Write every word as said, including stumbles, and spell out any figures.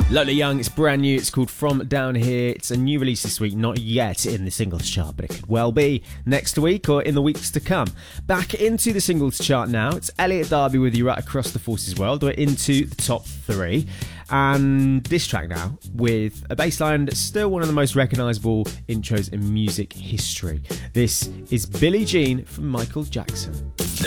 Lola Young, it's brand new, it's called From Down Here. It's a new release this week, not yet in the singles chart, but it could well be next week or in the weeks to come. Back into the singles chart now, it's Elliot Darby with you right across the Forces world. We're into the top three, and this track now with a bass line that's still one of the most recognisable intros in music history. This is Billie Jean from Michael Jackson.